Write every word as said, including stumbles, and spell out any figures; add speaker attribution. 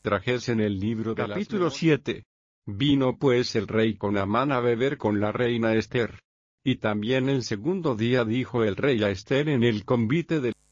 Speaker 1: trajesen el libro de capítulo siete. Vino pues el rey con Amán a beber con la reina Ester. Y también el segundo día dijo el rey a Ester en el convite del